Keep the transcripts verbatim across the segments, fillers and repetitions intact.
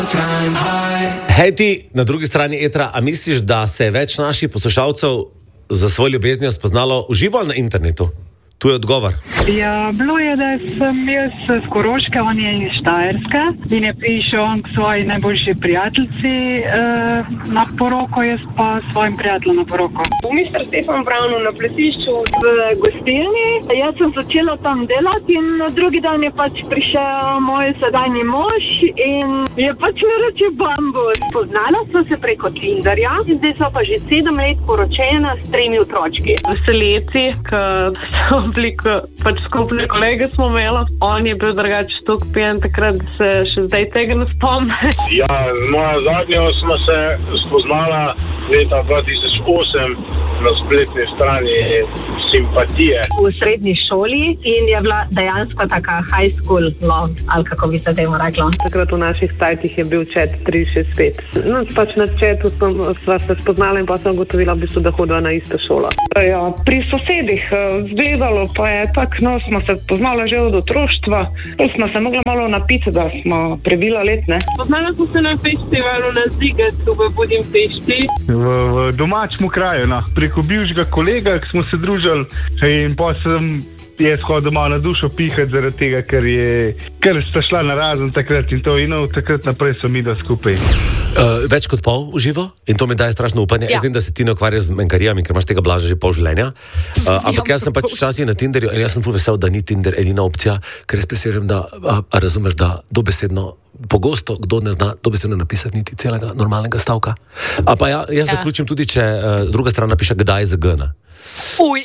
Hej ti, na drugi strani etra, a misliš, da se je več naših poslušalcev za svojo ljubeznijo spoznalo v živo ali na internetu? Tu je odgovor. Ja, bilo je, da sem jaz z Koroške, on je iz Štajerske in je prišel on k svoji najboljši prijateljci eh, na poroko, jaz pa svojim prijateljem na poroko. mister Stefan Bravno na plesišču v gostilni. Jaz sem začela tam delati in na drugi dan je pač prišel moj sedanji mož in je pač naročil bambus. Poznala sem se preko Tinderja in zdaj so pa že sedem let poročena s tremi otročki. Veseleci, ker so bili, pač skupne kolege smo imeli. On je bil drugače tok pijen takrat, da se še zdaj tega ne spomne. Ja, moja zadnja smo se spoznala leta dva tisoč osem na spletni strani Simpatije. V srednji šoli in je bila dejansko taka high school love, ali kako bi se temu reklo. Takrat v naših stajtih je bil chat tri šest pet. No, pač na chatu sva se spoznala in pa sem ugotovila, v bistvu, da hodila na isto šolo. Ja, pri sosedih zgledalo pa je tak, no, smo se poznali že od otroštva. Smo se mogli malo napiti, da smo prebila let, ne? Poznala smo se na festivalu na Zigetu v Budimpešti. V, v domačemu kraju, no. Preko bivšega kolega, ki smo se družili in pa sem jaz hodil malo na dušo pihati zaradi tega, ker je, ker sta šla na razen takrat in to in od takrat naprej so mi da skupaj. Uh, več kot pol v živo in to mi daje strašno upanje. Ja. Jaz vem, da se ti ne ukvarjaš z menkarijami, ker imaš tega Blaža že pol življenja. Uh, ampak jaz sem pač včasih na Tinderju in jaz sem ful vesel, da ni Tinder edina opcija, ker res presežem, da a, a razumeš, da dobesedno pogosto kdo ne zna dobesedno napisati niti celega normalnega stavka. A pa ja, jaz ja. zaključim tudi, če uh, druga stran napiše kdaj z G. Uj,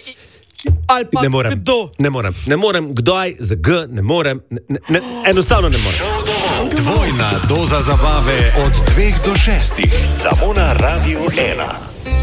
ali pa ne morem, kdo? Ne morem, ne morem, kdaj z G, ne morem, ne, ne, enostavno ne morem. Dvojna doza zabave od dveh do šestih, samo na Radiu ena.